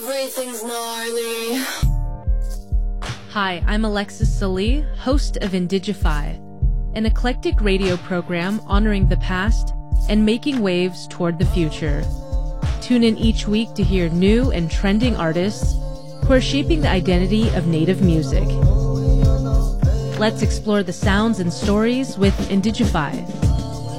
Everything's gnarly. Hi, I'm Alexis Salee, host of Indigify, an eclectic radio program honoring the past and making waves toward the future. Tune in each week to hear new and trending artists who are shaping the identity of Native music. Let's explore the sounds and stories with Indigify.